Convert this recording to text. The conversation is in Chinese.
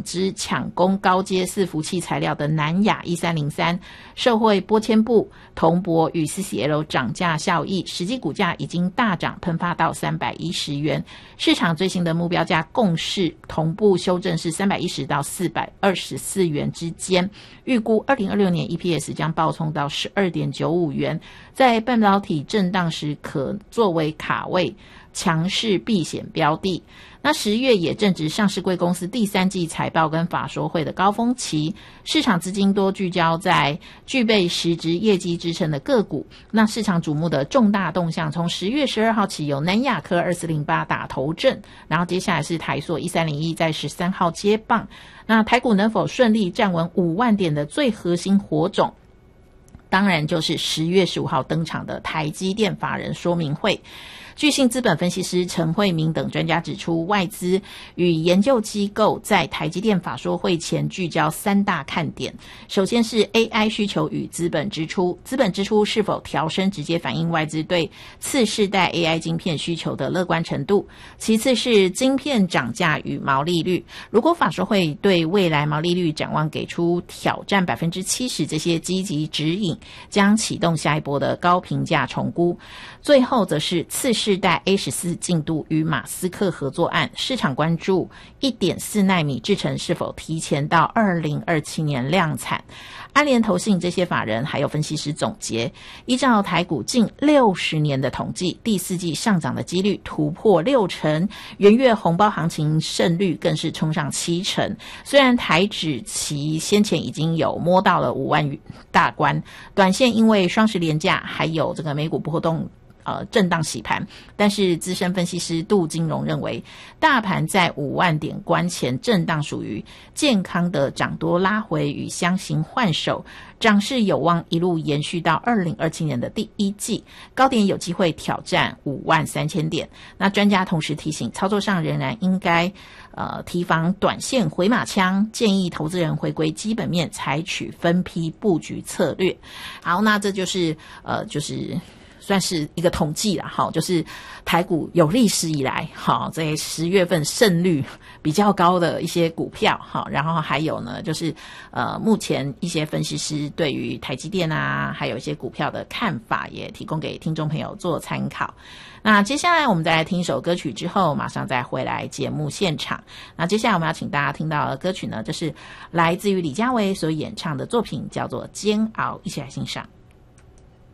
支抢攻高阶伺服器材料的南亚1303，受惠波纤布、铜箔与 CCL 涨价效益，实际股价已经大涨喷发到310元，市场最新的目标价共识同步修正是310到424元之间，预估2026年 EPS 将暴冲到12.95元，在半导体震荡时可作为卡位强势避险标的。那10月也正值上市柜公司第3季财报跟法说会的高峰期，市场资金多聚焦在具备实质业绩支撑的个股。那市场瞩目的重大动向，从10月12号起有南亚科2408打头阵，然后接下来是台塑1301在13号接棒。那台股能否顺利站稳5万点的最核心火种，当然就是10月15号登场的台积电法人说明会。巨信资本分析师陈慧明等专家指出，外资与研究机构在台积电法说会前聚焦3大看点。首先是 AI 需求与资本支出，资本支出是否调升直接反映外资对次世代 AI 晶片需求的乐观程度。其次是晶片涨价与毛利率，如果法说会对未来毛利率展望给出挑战 70% 这些积极指引，将启动下一波的高评价重估。最后则是次世代 A14 进度与马斯克合作案，市场关注 1.4 奈米制程是否提前到2027年量产。安联投信这些法人还有分析师总结，依照台股近60年的统计，第4季上涨的几率突破60%，元月红包行情胜率更是冲上70%。虽然台指期先前已经有摸到了5万大关，短线因为双十连假还有这个美股波动震荡洗盘，但是资深分析师杜金荣认为，大盘在5万点关前震荡属于健康的涨多拉回与箱型换手，涨势有望一路延续到2027年的第1季，高点有机会挑战5万3000点。那专家同时提醒，操作上仍然应该提防短线回马枪，建议投资人回归基本面，采取分批布局策略。好，那这就是算是一个统计啦，好，就是台股有历史以来，好，在10月份胜率比较高的一些股票，好，然后还有呢，就是目前一些分析师对于台积电啊，还有一些股票的看法，也提供给听众朋友做参考。那接下来我们再来听一首歌曲之后，马上再回来节目现场。那接下来我们要请大家听到的歌曲呢，就是来自于李佳薇所演唱的作品，叫做《煎熬》，一起来欣赏。